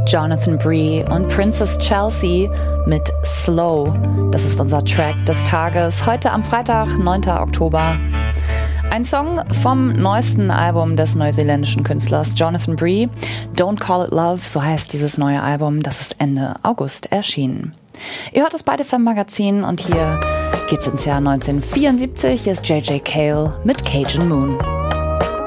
Jonathan Bree und Princess Chelsea mit Slow. Das ist unser Track des Tages, heute am Freitag, 9. Oktober. Ein Song vom neuesten Album des neuseeländischen Künstlers Jonathan Bree. Don't Call It Love, so heißt dieses neue Album. Das ist Ende August erschienen. Ihr hört das bei FM Magazin und hier geht's ins Jahr 1974. Hier ist JJ Cale mit Cajun Moon.